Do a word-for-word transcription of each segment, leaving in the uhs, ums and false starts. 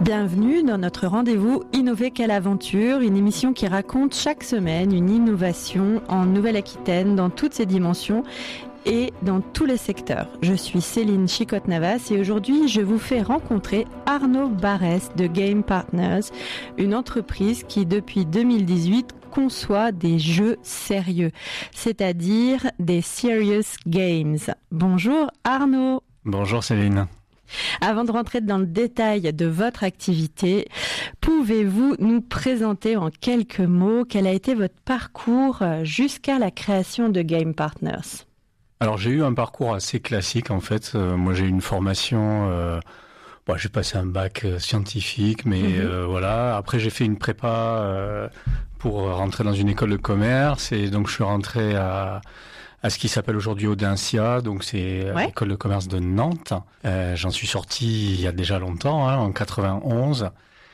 Bienvenue dans notre rendez-vous Innover quelle aventure, une émission qui raconte chaque semaine une innovation en Nouvelle-Aquitaine dans toutes ses dimensions et dans tous les secteurs. Je suis Céline Chicotte-Navas et aujourd'hui je vous fais rencontrer Arnaud Barès de Game Partners, une entreprise qui depuis deux mille dix-huit conçoit des jeux sérieux, c'est-à-dire des serious games. Bonjour Arnaud. Bonjour Céline. Avant de rentrer dans le détail de votre activité, pouvez-vous nous présenter en quelques mots quel a été votre parcours jusqu'à la création de Game Partners ? Alors j'ai eu un parcours assez classique en fait. Euh, moi j'ai eu une formation, euh, bon, j'ai passé un bac euh, scientifique, mais mmh. euh, voilà. Après j'ai fait une prépa euh, pour rentrer dans une école de commerce et donc je suis rentré à à ce qui s'appelle aujourd'hui Audencia, donc c'est ouais. l'école de commerce de Nantes. Euh, j'en suis sorti il y a déjà longtemps, hein, en quatre-vingt-onze.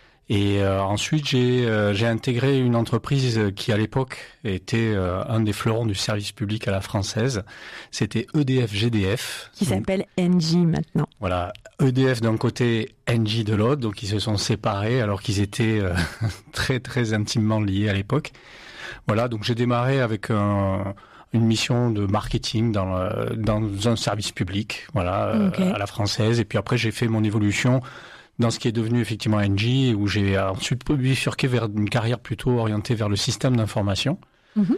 Et euh, ensuite, j'ai, euh, j'ai intégré une entreprise qui, à l'époque, était euh, un des fleurons du service public à la française. C'était E D F G D F. Qui s'appelle Engie maintenant. Voilà, E D F d'un côté, Engie de l'autre. Donc, ils se sont séparés alors qu'ils étaient euh, très, très intimement liés à l'époque. Voilà, donc j'ai démarré avec un... une mission de marketing dans, le, dans un service public, voilà, okay. euh, à la française. Et puis après, j'ai fait mon évolution dans ce qui est devenu effectivement Engie, où j'ai ensuite bifurqué vers une carrière plutôt orientée vers le système d'information. Mm-hmm.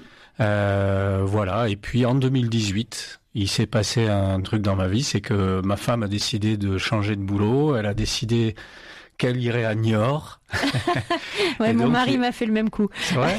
Euh, voilà. Et puis en deux mille dix-huit, il s'est passé un truc dans ma vie, c'est que ma femme a décidé de changer de boulot. Elle a décidé qu'elle irait à Niort. Ouais, mon mari il... m'a fait le même coup. C'est vrai.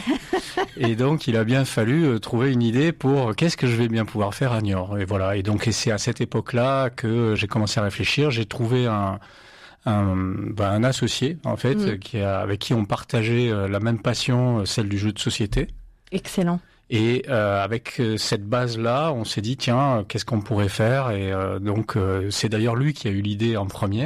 Et donc, il a bien fallu trouver une idée pour qu'est-ce que je vais bien pouvoir faire à Niort. Et voilà. Et donc, et c'est à cette époque-là que j'ai commencé à réfléchir. J'ai trouvé un, un, ben, un associé, en fait, mmh. qui a, avec qui on partageait la même passion, celle du jeu de société. Excellent. Et euh, avec cette base-là, on s'est dit, tiens, qu'est-ce qu'on pourrait faire ? Et euh, donc, euh, c'est d'ailleurs lui qui a eu l'idée en premier,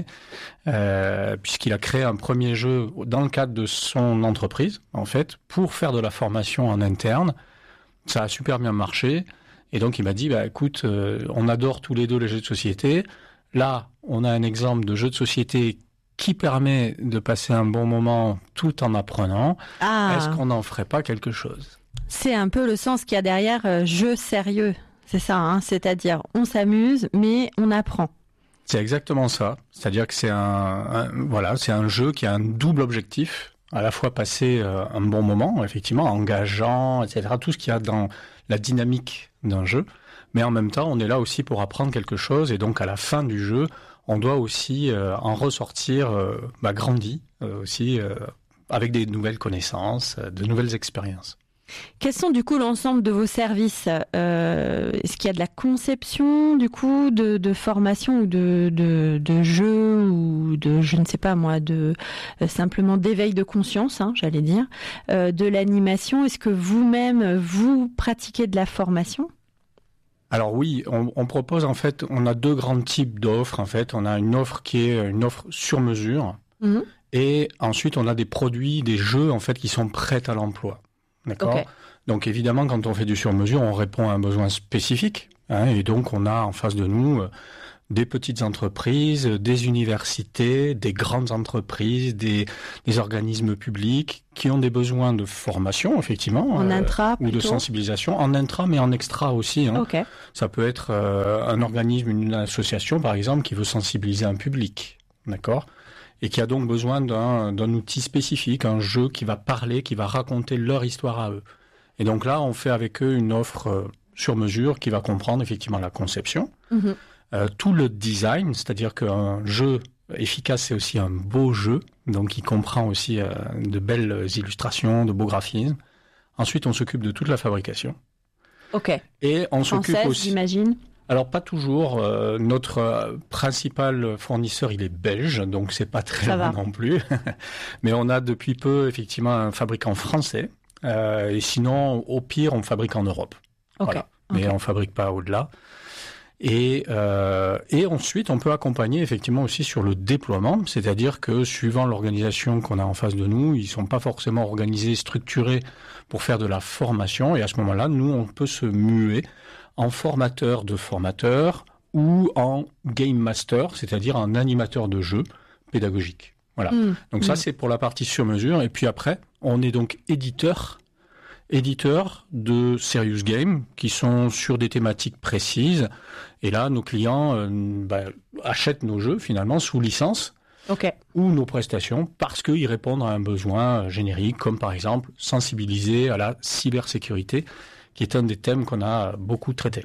euh, puisqu'il a créé un premier jeu dans le cadre de son entreprise, en fait, pour faire de la formation en interne. Ça a super bien marché. Et donc, il m'a dit, bah, écoute, euh, on adore tous les deux les jeux de société. Là, on a un exemple de jeu de société qui permet de passer un bon moment tout en apprenant. Ah. Est-ce qu'on n'en ferait pas quelque chose ? C'est un peu le sens qu'il y a derrière euh, jeu sérieux, c'est ça, hein, c'est-à-dire on s'amuse mais on apprend. C'est exactement ça, c'est-à-dire que c'est un, un voilà, c'est un jeu qui a un double objectif, à la fois passer euh, un bon moment, effectivement, engageant, et cetera, tout ce qu'il y a dans la dynamique d'un jeu, mais en même temps on est là aussi pour apprendre quelque chose et donc à la fin du jeu on doit aussi euh, en ressortir euh, bah, grandi euh, aussi euh, avec des nouvelles connaissances, de nouvelles expériences. Quels sont du coup l'ensemble de vos services ? euh, Est-ce qu'il y a de la conception du coup de, de formation ou de, de, de jeux ou de je ne sais pas moi de euh, simplement d'éveil de conscience, hein, j'allais dire, euh, de l'animation ? Est-ce que vous-même vous pratiquez de la formation ? Alors oui, on, on propose en fait, on a deux grands types d'offres en fait. On a une offre qui est une offre sur mesure mmh. et ensuite on a des produits, des jeux en fait qui sont prêts à l'emploi. D'accord. Okay. Donc évidemment, quand on fait du sur-mesure, on répond à un besoin spécifique, hein, et donc on a en face de nous euh, des petites entreprises, des universités, des grandes entreprises, des, des organismes publics qui ont des besoins de formation, effectivement, en euh, intra, ou de sensibilisation, en intra, mais en extra aussi. Hein. Okay. Ça peut être euh, un organisme, une association, par exemple, qui veut sensibiliser un public, d'accord ? Et qui a donc besoin d'un, d'un outil spécifique, un jeu qui va parler, qui va raconter leur histoire à eux. Et donc là, on fait avec eux une offre euh, sur mesure qui va comprendre effectivement la conception, mmh. euh, tout le design, c'est-à-dire qu'un jeu efficace, c'est aussi un beau jeu, donc il comprend aussi euh, de belles illustrations, de beaux graphismes. Ensuite, on s'occupe de toute la fabrication. Ok. Et on Française, s'occupe aussi... j'imagine. Alors pas toujours. Euh, notre euh, principal fournisseur, il est belge, donc c'est pas très loin non plus. Mais on a depuis peu effectivement un fabricant français. Euh, et sinon, au pire, on fabrique en Europe. Okay. Voilà. Mais okay. on fabrique pas au-delà. Et, euh, et ensuite, on peut accompagner effectivement aussi sur le déploiement, c'est-à-dire que suivant l'organisation qu'on a en face de nous, ils sont pas forcément organisés, structurés pour faire de la formation. Et à ce moment-là, nous, on peut se muer en formateur de formateurs ou en game master, c'est-à-dire en animateur de jeu pédagogique. Voilà. Mmh. Donc mmh. ça, c'est pour la partie sur mesure. Et puis après, on est donc éditeur, éditeur de serious games qui sont sur des thématiques précises. Et là, nos clients euh, bah, achètent nos jeux finalement sous licence. Okay. Ou nos prestations parce qu'ils répondent à un besoin générique, comme par exemple sensibiliser à la cybersécurité, qui est un des thèmes qu'on a beaucoup traité.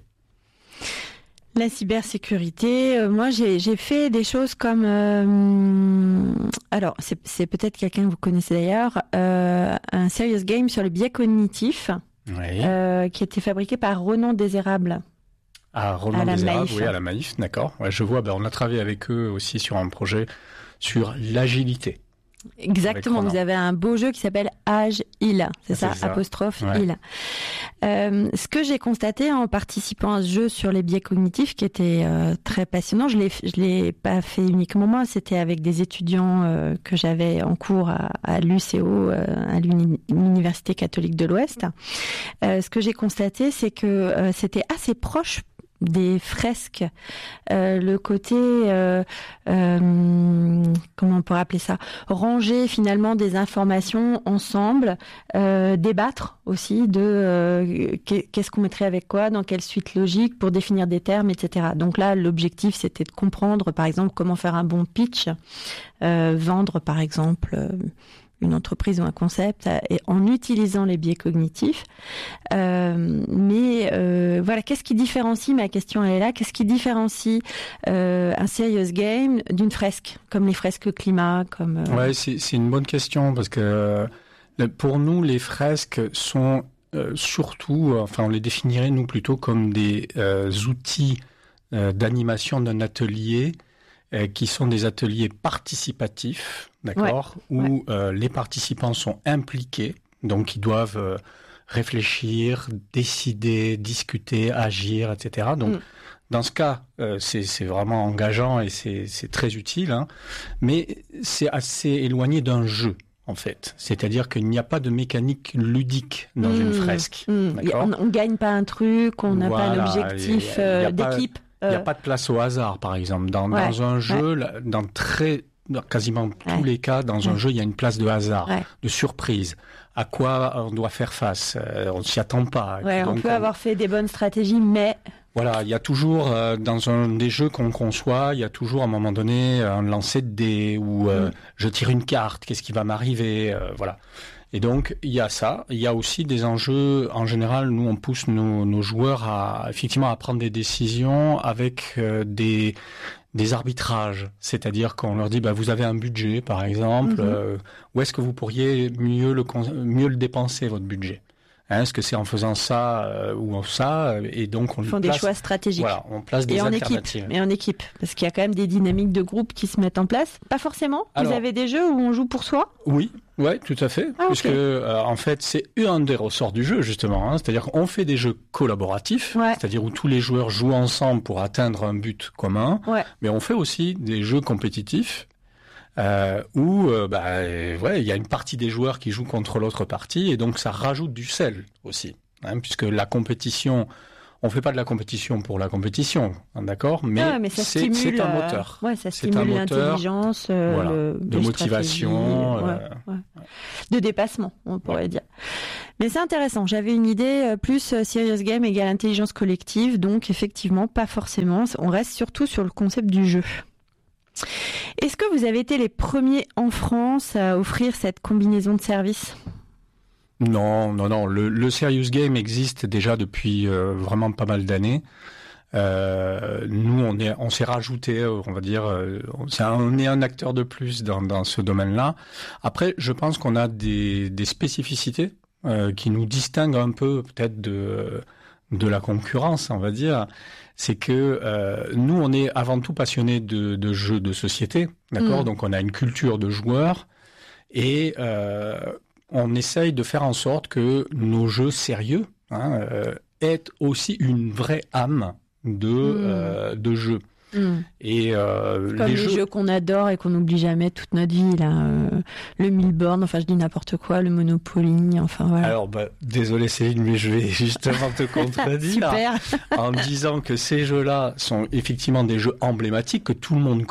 La cybersécurité, euh, moi j'ai, j'ai fait des choses comme... Euh, alors, c'est, c'est peut-être quelqu'un que vous connaissez d'ailleurs, euh, un serious game sur le biais cognitif, oui. euh, qui était fabriqué par Renan Désérable. Ah, Renan Désérable, oui, à la Maïf, d'accord. Ouais, je vois, ben, on a travaillé avec eux aussi sur un projet sur l'agilité. Exactement, vous avez un beau jeu qui s'appelle Age Il, c'est, c'est ça, ça, apostrophe ouais. Il. Euh, ce que j'ai constaté en participant à ce jeu sur les biais cognitifs, qui était euh, très passionnant, je l'ai, je l'ai pas fait uniquement moi, c'était avec des étudiants euh, que j'avais en cours à, à l'U C O, euh, à l'Université catholique de l'Ouest. Euh, ce que j'ai constaté, c'est que euh, c'était assez proche des fresques, euh, le côté, euh, euh, comment on pourrait appeler ça, ranger finalement des informations ensemble, euh, débattre aussi de euh, qu'est-ce qu'on mettrait avec quoi, dans quelle suite logique pour définir des termes, et cetera. Donc là, l'objectif, c'était de comprendre, par exemple, comment faire un bon pitch, euh, vendre, par exemple, euh, une entreprise ou un concept et en utilisant les biais cognitifs. Euh, mais euh, voilà, qu'est-ce qui différencie, ma question elle est là, qu'est-ce qui différencie euh, un serious game d'une fresque, comme les fresques climat, comme... Euh... Ouais, c'est, c'est une bonne question parce que pour nous, les fresques sont euh, surtout, enfin on les définirait nous plutôt comme des euh, outils euh, d'animation d'un atelier euh, qui sont des ateliers participatifs, d'accord, ouais, où ouais. Euh, les participants sont impliqués, donc ils doivent euh, réfléchir, décider, discuter, agir, et cetera. Donc, mm. dans ce cas, euh, c'est, c'est vraiment engageant et c'est, c'est très utile, hein, mais c'est assez éloigné d'un jeu, en fait. C'est-à-dire qu'il n'y a pas de mécanique ludique dans mmh, une fresque. Mmh. On ne gagne pas un truc, on n'a voilà, pas un objectif y a, y a euh, d'équipe. Il n'y a pas de place au hasard, par exemple. Dans, ouais, dans un jeu, ouais. dans très, dans quasiment tous ouais. les cas, dans un ouais. jeu, il y a une place de hasard, ouais. de surprise. À quoi on doit faire face, euh, on ne s'y attend pas. Ouais, donc, on peut on... avoir fait des bonnes stratégies, mais... Voilà, il y a toujours, euh, dans un des jeux qu'on conçoit, il y a toujours à un moment donné un lancer de dés où euh, mm. je tire une carte, qu'est-ce qui va m'arriver, euh, voilà. Et donc, il y a ça. Il y a aussi des enjeux, en général, nous, on pousse nos, nos joueurs à, effectivement, à prendre des décisions avec euh, des, des arbitrages. C'est-à-dire qu'on leur dit, bah, vous avez un budget, par exemple, mm-hmm. euh, où est-ce que vous pourriez mieux le, mieux le dépenser, votre budget? Hein, est-ce que c'est en faisant ça euh, ou ça? Et donc, on Ils font place, des choix stratégiques. Voilà, on place des et en alternatives. Équipe, et en équipe. Parce qu'il y a quand même des dynamiques de groupe qui se mettent en place. Pas forcément. Alors, vous avez des jeux où on joue pour soi? Oui. Ouais, tout à fait, ah, puisque okay. euh, en fait c'est un des ressorts du jeu justement, hein, c'est-à-dire qu'on fait des jeux collaboratifs, ouais. c'est-à-dire où tous les joueurs jouent ensemble pour atteindre un but commun, ouais. mais on fait aussi des jeux compétitifs euh, où euh, bah ouais il y a une partie des joueurs qui jouent contre l'autre partie et donc ça rajoute du sel aussi, hein, puisque la compétition. On fait pas de la compétition pour la compétition, hein, d'accord, mais, ah, mais ça c'est, stimule, c'est un moteur. Euh, ouais, ça c'est stimule un moteur, l'intelligence, euh, voilà, le, de motivation, euh, ouais, ouais. de dépassement, on pourrait ouais. dire. Mais c'est intéressant. J'avais une idée euh, plus euh, serious game égale intelligence collective, donc effectivement pas forcément. On reste surtout sur le concept du jeu. Est-ce que vous avez été les premiers en France à offrir cette combinaison de services ? Non, non, non. Le, le serious game existe déjà depuis euh, vraiment pas mal d'années. Euh, nous, on est, on s'est rajouté, on va dire, euh, c'est un, on est un acteur de plus dans, dans ce domaine-là. Après, je pense qu'on a des, des spécificités euh, qui nous distinguent un peu, peut-être de de la concurrence, on va dire. C'est que euh, nous, on est avant tout passionnés de, de jeux de société, d'accord. Mmh. Donc, on a une culture de joueurs et euh, on essaye de faire en sorte que nos jeux sérieux hein, euh, aient aussi une vraie âme de, mmh. euh, de jeu. Mmh. Et euh, Comme les, les jeux... jeux qu'on adore et qu'on n'oublie jamais toute notre vie, là, euh, le mille bornes, enfin je dis n'importe quoi, le Monopoly, enfin voilà. Alors, bah, désolé Céline, mais je vais justement te contredire Super. en disant que ces jeux-là sont effectivement des jeux emblématiques que tout le monde connaît.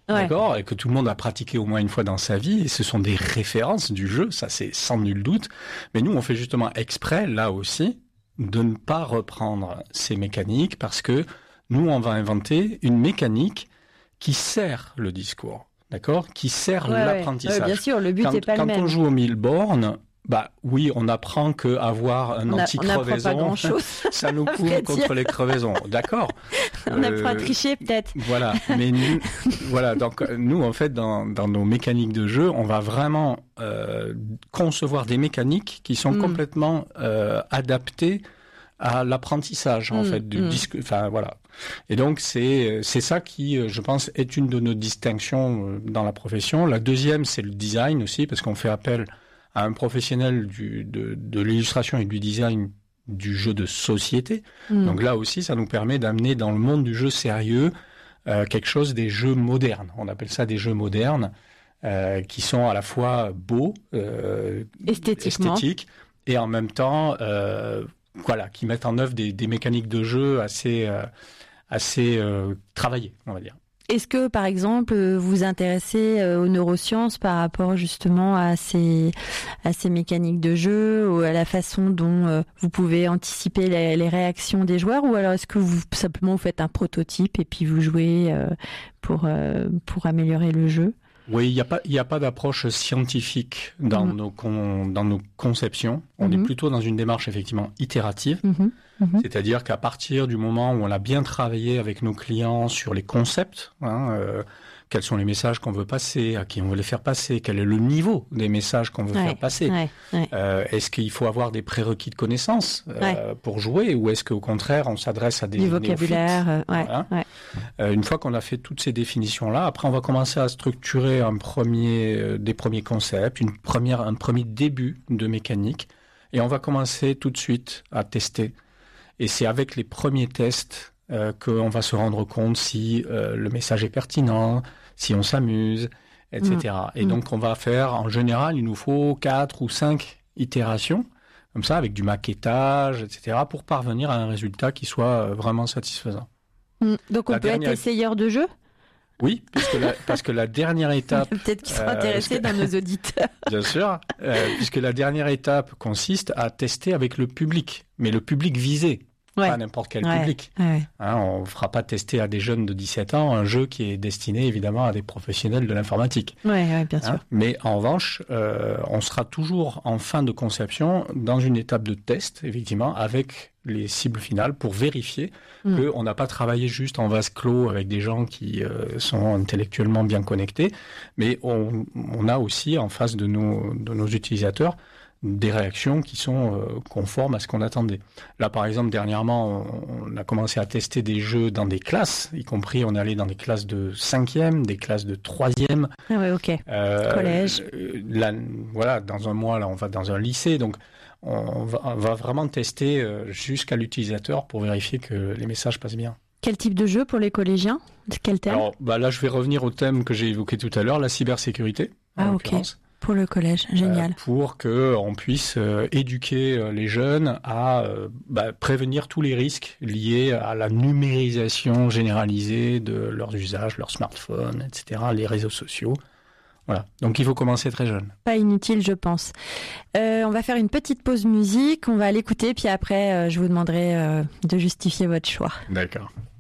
Ouais. D'accord, et que tout le monde a pratiqué au moins une fois dans sa vie, et ce sont des références du jeu, ça c'est sans nul doute. Mais nous, on fait justement exprès, là aussi, de ne pas reprendre ces mécaniques, parce que nous, on va inventer une mécanique qui sert le discours, d'accord, qui sert ouais, l'apprentissage. Ouais, bien sûr, le but quand, n'est pas quand le même. on joue au mille bornes, bah oui, on apprend que avoir un on anti-crevaison, ça nous couvre contre les crevaisons. D'accord. On euh, apprend à tricher peut-être. Voilà. Mais nous, voilà. Donc nous, en fait, dans, dans nos mécaniques de jeu, on va vraiment euh, concevoir des mécaniques qui sont mmh. complètement euh, adaptées à l'apprentissage, en mmh. fait, du mmh. disque. Enfin voilà. Et donc c'est c'est ça qui, je pense, est une de nos distinctions dans la profession. La deuxième, c'est le design aussi, parce qu'on fait appel à un professionnel du, de, de l'illustration et du design du jeu de société. Mmh. Donc là aussi, ça nous permet d'amener dans le monde du jeu sérieux euh, quelque chose des jeux modernes. On appelle ça des jeux modernes euh, qui sont à la fois beaux, euh, esthétiques, et en même temps, euh, voilà, qui mettent en œuvre des, des mécaniques de jeu assez, euh, assez euh, travaillées, on va dire. Est-ce que, par exemple, vous vous intéressez aux neurosciences par rapport justement à ces, à ces mécaniques de jeu, ou à la façon dont vous pouvez anticiper les, les réactions des joueurs, ou alors est-ce que vous simplement vous faites un prototype et puis vous jouez pour, pour améliorer le jeu ? Oui, il n'y a pas, il n'y a pas d'approche scientifique dans, mmh. nos, con, dans nos conceptions. On mmh. est plutôt dans une démarche effectivement itérative. Mmh. Mmh. C'est-à-dire qu'à partir du moment où on a bien travaillé avec nos clients sur les concepts, hein, euh, quels sont les messages qu'on veut passer, à qui on veut les faire passer, quel est le niveau des messages qu'on veut ouais, faire passer. Ouais, ouais. Euh, est-ce qu'il faut avoir des prérequis de connaissances euh, ouais. pour jouer, ou est-ce qu'au contraire on s'adresse à des du vocabulaire euh, ouais, voilà. ouais. Euh, Une fois qu'on a fait toutes ces définitions-là, après on va commencer à structurer un premier, euh, des premiers concepts, une première, un premier début de mécanique, et on va commencer tout de suite à tester. Et c'est avec les premiers tests Euh, qu'on va se rendre compte si euh, le message est pertinent, si on s'amuse, et cetera. Mmh. Et mmh. donc, on va faire, en général, il nous faut quatre ou cinq itérations, comme ça, avec du maquettage, et cetera, pour parvenir à un résultat qui soit euh, vraiment satisfaisant. Mmh. Donc, on la peut dernière... être essayeur de jeu ? Oui, puisque la, parce que la dernière étape... Peut-être qu'ils sont euh, intéressés que... dans nos auditeurs. Bien sûr, euh, puisque la dernière étape consiste à tester avec le public, mais le public visé. Ouais. Pas n'importe quel ouais. public. Ouais. Hein, on ne fera pas tester à des jeunes de dix-sept ans un jeu qui est destiné évidemment à des professionnels de l'informatique. Oui, ouais, bien sûr. Hein, mais en revanche, euh, on sera toujours en fin de conception dans une étape de test, effectivement, avec les cibles finales pour vérifier mmh. qu'on n'a pas travaillé juste en vase clos avec des gens qui euh, sont intellectuellement bien connectés, mais on, on a aussi en face de nos, de nos utilisateurs des réactions qui sont euh, conformes à ce qu'on attendait. Là, par exemple, dernièrement, on, on a commencé à tester des jeux dans des classes, y compris on est allé dans des classes de cinquième, des classes de troisième. Ah ouais, ok. Euh, Collège. Là, voilà, dans un mois, là, on va dans un lycée, donc on va, on va vraiment tester euh, jusqu'à l'utilisateur pour vérifier que les messages passent bien. Quel type de jeu pour les collégiens ? Quel thème ? Alors, bah là, je vais revenir au thème que j'ai évoqué tout à l'heure, la cybersécurité. Ah, ok. Pour le collège, génial. Euh, pour qu'on puisse euh, éduquer euh, les jeunes à euh, bah, prévenir tous les risques liés à la numérisation généralisée de leurs usages, leurs smartphones, et cetera, les réseaux sociaux. Voilà. Donc il faut commencer très jeune. Pas inutile, je pense. Euh, on va faire une petite pause musique, on va l'écouter, puis après, euh, je vous demanderai euh, de justifier votre choix. D'accord.